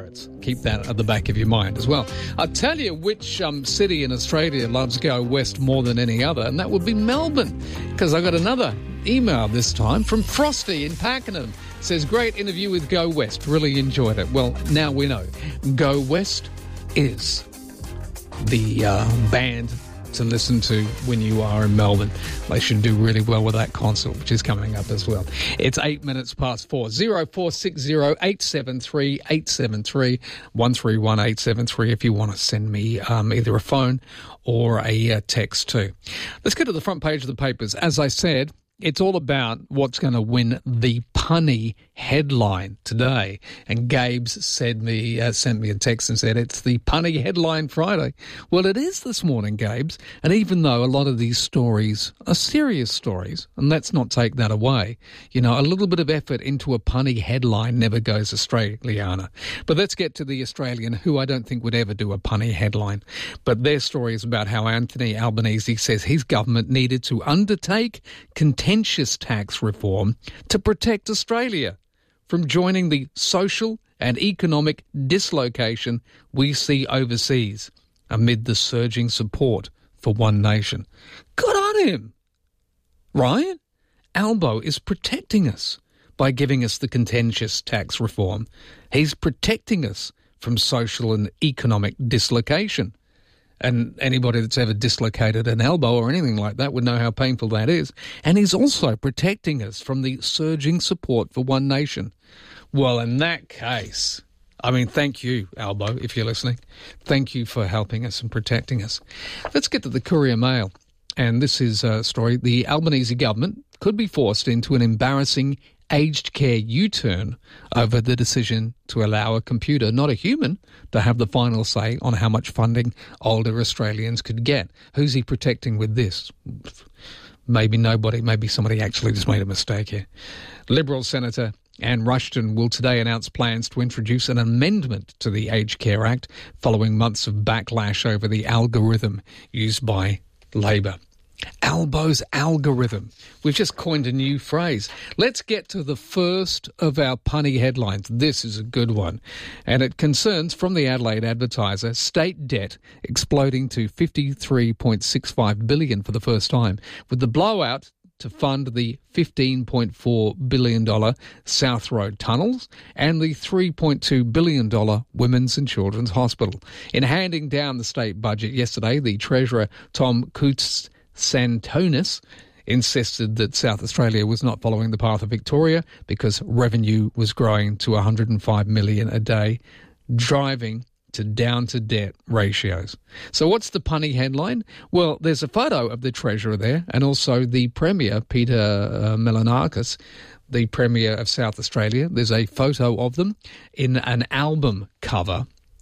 Pirates. Keep that at the back of your mind as well. I'll tell you which city in Australia loves Go West more than any other, and that would be Melbourne, because I got another email this time from Frosty in Pakenham. Says, great interview with Go West. Really enjoyed it. Well, now we know. Go West is the band to listen to when you are in Melbourne. They should do really well with that concert, which is coming up as well. It's 4:08. 0460 873 873 131 873 if you want to send me either a phone or a text too. Let's go to the front page of the papers. As I said, it's all about what's going to win the punny headline today. And Gabe's sent me a text and said, it's the punny headline Friday. Well, it is this morning, Gabe's. And even though a lot of these stories are serious stories, and let's not take that away, you know, a little bit of effort into a punny headline never goes astray, Liana. But let's get to the Australian, who I don't think would ever do a punny headline. But their story is about how Anthony Albanese says his government needed to undertake contentious tax reform to protect Australia from joining the social and economic dislocation we see overseas amid the surging support for one nation. Good on him, right? Albo is protecting us by giving us the contentious tax reform. He's protecting us from social and economic dislocation. And anybody that's ever dislocated an elbow or anything like that would know how painful that is. And he's also protecting us from the surging support for one nation. Well, in that case, I mean, thank you, Albo, if you're listening. Thank you for helping us and protecting us. Let's get to the Courier Mail. And this is a story. The Albanese government could be forced into an embarrassing aged care U-turn over the decision to allow a computer, not a human, to have the final say on how much funding older Australians could get. Who's he protecting with this? Maybe nobody. Maybe somebody actually just made a mistake here. Liberal Senator Anne Rushton will today announce plans to introduce an amendment to the Aged Care Act following months of backlash over the algorithm used by Labor. Albo's algorithm. We've just coined a new phrase. Let's get to the first of our punny headlines. This is a good one. And it concerns, from the Adelaide Advertiser, state debt exploding to $53.65 billion for the first time, with the blowout to fund the $15.4 billion South Road tunnels and the $3.2 billion Women's and Children's Hospital. In handing down the state budget yesterday, the Treasurer Tom Koutsantonis insisted that South Australia was not following the path of Victoria because revenue was growing to $105 million a day, driving to down-to-debt ratios. So what's the punny headline? Well, there's a photo of the Treasurer there and also the Premier, Peter Melanakis, the Premier of South Australia. There's a photo of them in an album cover,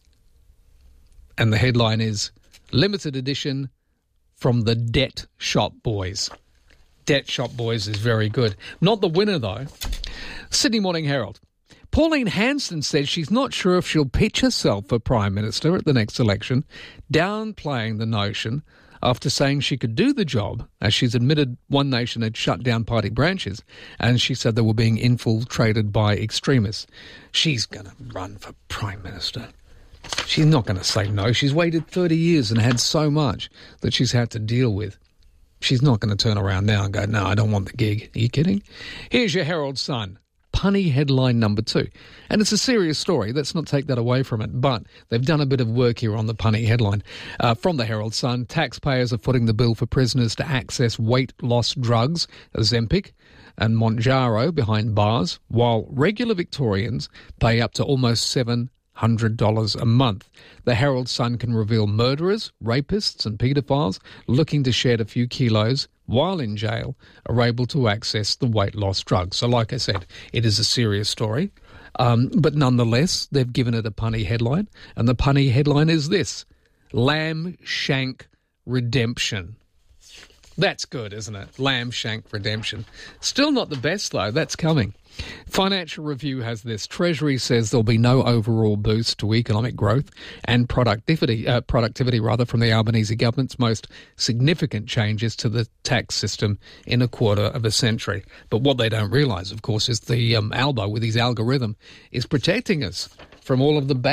and the headline is Limited Edition from the Debt Shop Boys. Debt Shop Boys is very good. Not the winner, though. Sydney Morning Herald. Pauline Hanson says she's not sure if she'll pitch herself for Prime Minister at the next election, downplaying the notion after saying she could do the job, as she's admitted One Nation had shut down party branches, and she said they were being infiltrated by extremists. She's going to run for Prime Minister. She's not going to say no. She's waited 30 years and had so much that she's had to deal with. She's not going to turn around now and go, no, I don't want the gig. Are you kidding? Here's your Herald Sun. Punny headline number 2. And it's a serious story. Let's not take that away from it. But they've done a bit of work here on the punny headline. From the Herald Sun, taxpayers are footing the bill for prisoners to access weight loss drugs, Ozempic and Mounjaro, behind bars, while regular Victorians pay up to almost $700 a month. The Herald Sun can reveal murderers, rapists and paedophiles looking to shed a few kilos while in jail are able to access the weight loss drugs. So like I said, it is a serious story. But nonetheless, they've given it a punny headline. And the punny headline is this: Lamb Shank Redemption. That's good, isn't it? Lamb Shank Redemption. Still not the best, though. That's coming. Financial Review has this. Treasury says there'll be no overall boost to economic growth and productivity from the Albanese government's most significant changes to the tax system in a quarter of a century. But what they don't realise, of course, is the Albo with his algorithm is protecting us from all of the bad